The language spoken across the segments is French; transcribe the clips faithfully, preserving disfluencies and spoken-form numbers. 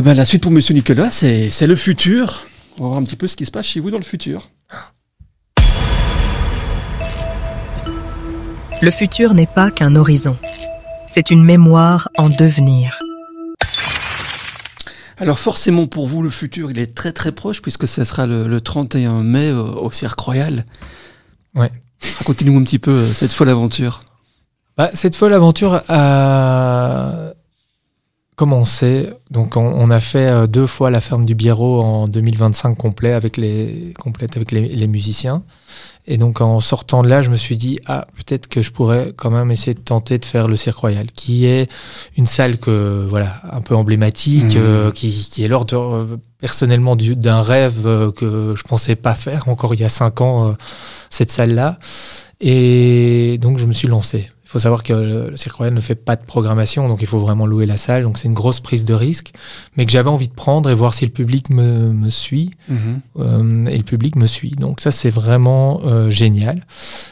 Euh, bah, la suite pour Monsieur Nicolas, c'est, c'est le futur. On va voir un petit peu ce qui se passe chez vous dans le futur. Le futur n'est pas qu'un horizon. C'est une mémoire en devenir. Alors forcément pour vous, le futur, il est très très proche puisque ce sera le, le trente et un mai euh, au Cirque Royal. Ouais. Racontez-nous un petit peu euh, cette folle aventure. Bah, cette folle aventure a commencé. Donc, on, on a fait deux fois la ferme du Biérot en deux mille vingt-cinq complet avec les, complète avec les, les musiciens. Et donc, en sortant de là, je me suis dit, ah, peut-être que je pourrais quand même essayer de tenter de faire le Cirque Royal, qui est une salle que, voilà, un peu emblématique, mmh. euh, qui, qui est l'ordre, euh, personnellement, du, d'un rêve euh, que je pensais pas faire encore il y a cinq ans, euh, cette salle-là. Et donc, je me suis lancé. Il faut savoir que le, le Cirque Royal ne fait pas de programmation, donc il faut vraiment louer la salle. Donc c'est une grosse prise de risque, mais que j'avais envie de prendre et voir si le public me, me suit. Mmh. Euh, et le public me suit. Donc ça, c'est vraiment euh, génial.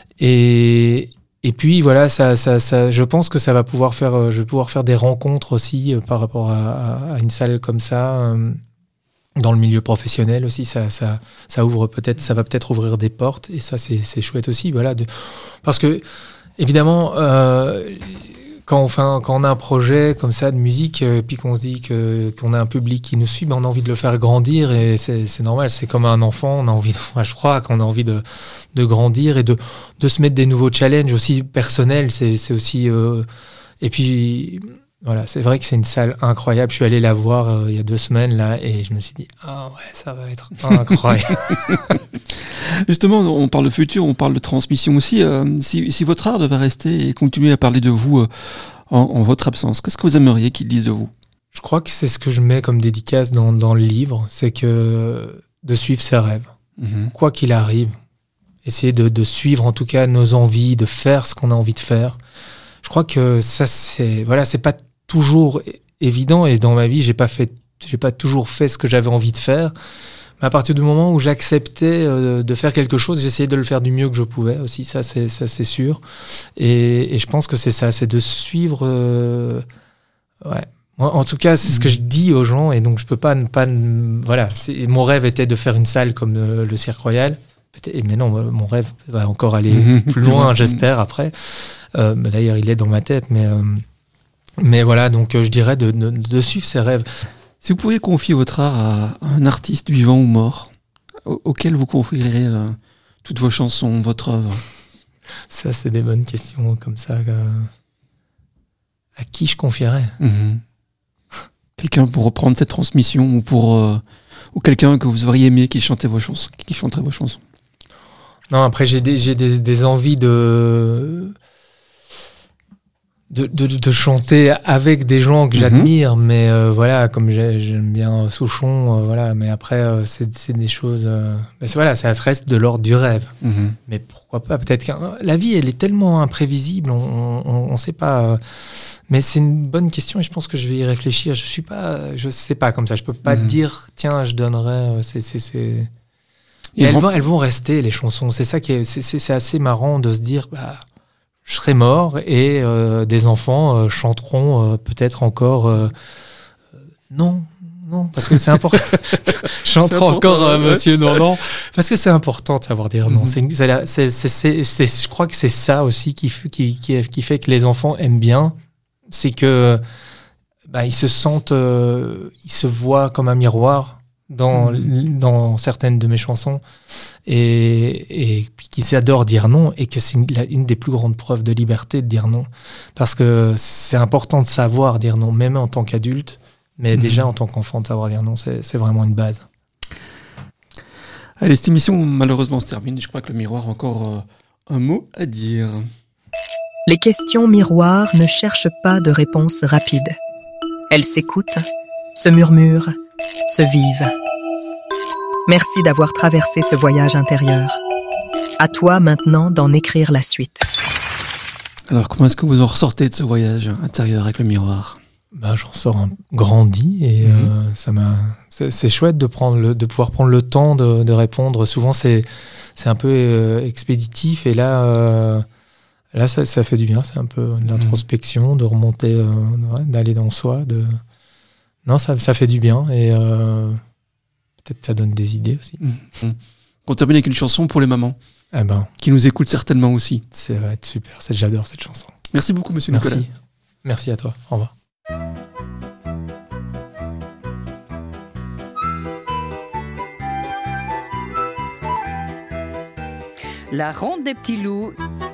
Et, et puis voilà, ça, ça, ça, je pense que ça va pouvoir faire, euh, je vais pouvoir faire des rencontres aussi euh, par rapport à, à, à une salle comme ça. Euh, dans le milieu professionnel aussi, ça, ça, ça ouvre peut-être, ça va peut-être ouvrir des portes. Et ça, c'est, c'est chouette aussi. Voilà, de, parce que évidemment, euh, quand, on fait un, quand on a un projet comme ça de musique, et puis qu'on se dit que, qu'on a un public qui nous suit, ben on a envie de le faire grandir et c'est, c'est normal. C'est comme un enfant, on a envie, de, moi je crois qu'on a envie de, de grandir et de, de se mettre des nouveaux challenges aussi personnels. C'est, c'est aussi, euh, et puis voilà, c'est vrai que c'est une salle incroyable. Je suis allé la voir euh, il y a deux semaines là et je me suis dit ah ouais, ça va être incroyable. Justement, on parle de futur, on parle de transmission aussi. Euh, si, si votre art devait rester et continuer à parler de vous euh, en, en votre absence, qu'est-ce que vous aimeriez qu'ils disent de vous ? Je crois que c'est ce que je mets comme dédicace dans, dans le livre, c'est que de suivre ses rêves, mmh. quoi qu'il arrive, essayer de, de suivre en tout cas nos envies, de faire ce qu'on a envie de faire. Je crois que ça, c'est voilà, c'est pas toujours évident et dans ma vie, j'ai pas fait, j'ai pas toujours fait ce que j'avais envie de faire. Mais à partir du moment où j'acceptais euh, de faire quelque chose, j'essayais de le faire du mieux que je pouvais aussi, ça c'est, ça, c'est sûr. Et, et je pense que c'est ça, c'est de suivre... Euh, ouais. Moi, en tout cas, c'est ce que je dis aux gens et donc je peux pas... pas voilà, c'est, mon rêve était de faire une salle comme le, le Cirque Royal. Mais non, mon rêve va encore aller plus loin, j'espère, après. Euh, d'ailleurs, il est dans ma tête, mais... Euh, mais voilà, donc je dirais de, de, de suivre ses rêves. Si vous pouviez confier votre art à un artiste vivant ou mort, auquel vous confieriez euh, toutes vos chansons, votre œuvre ? Ça, c'est des bonnes questions comme ça. Euh... À qui je confierais ? mmh. Quelqu'un pour reprendre cette transmission ou pour euh, ou quelqu'un que vous auriez aimé qui chantait vos chansons, qui chanterait vos chansons ? Non, après j'ai des j'ai des, des envies de De, de, de chanter avec des gens que j'admire, mmh. mais euh, voilà, comme j'ai, j'aime bien Souchon, euh, voilà, mais après, euh, c'est, c'est des choses... Euh, mais c'est, voilà, ça reste de l'ordre du rêve. Mmh. Mais pourquoi pas, peut-être que la vie, elle est tellement imprévisible, on ne sait pas... Euh, mais c'est une bonne question et je pense que je vais y réfléchir. Je suis pas... Je sais pas comme ça, je peux pas mmh. dire, tiens, je donnerais... C'est, c'est, c'est... Mais elles vont, elles vont rester, les chansons. C'est ça qui est... C'est, c'est, c'est assez marrant de se dire... bah je serai mort et euh, des enfants euh, chanteront euh, peut-être encore euh, non, non, parce que c'est important. Chanteront encore euh, ouais. Monsieur Normand, parce que c'est important de savoir dire non. Mm-hmm. C'est, c'est, c'est, c'est, c'est, je crois que c'est ça aussi qui, qui, qui, qui fait que les enfants aiment bien, c'est que bah, ils se sentent, euh, ils se voient comme un miroir dans, mmh. dans certaines de mes chansons et, et puis qu'ils adorent dire non et que c'est une, une des plus grandes preuves de liberté de dire non parce que c'est important de savoir dire non même en tant qu'adulte mais mmh. déjà en tant qu'enfant de savoir dire non c'est, c'est vraiment une base. Allez, cette émission malheureusement se termine, je crois que le miroir a encore euh, un mot à dire. Les questions miroirs ne cherchent pas de réponse rapide. Elles s'écoutent, se murmurent, se vivent. Merci d'avoir traversé ce voyage intérieur. À toi maintenant d'en écrire la suite. Alors, comment est-ce que vous en ressortez de ce voyage intérieur avec le miroir ? Ben, j'en sors un, grandi et mmh. euh, ça m'a. C'est, c'est chouette de prendre le, de pouvoir prendre le temps de, de répondre. Souvent, c'est c'est un peu euh, expéditif et là. Euh, Là, ça, ça fait du bien. C'est un peu de l'introspection, de remonter, euh, ouais, d'aller dans soi, de non, ça, ça fait du bien et euh, peut-être ça donne des idées aussi. Mmh. On termine avec une chanson pour les mamans. Eh ben, qui nous écoutent certainement aussi. Ça va être super, c'est, j'adore cette chanson. Merci beaucoup, monsieur Merci. Nicolas. Merci à toi, au revoir. La ronde des petits loups.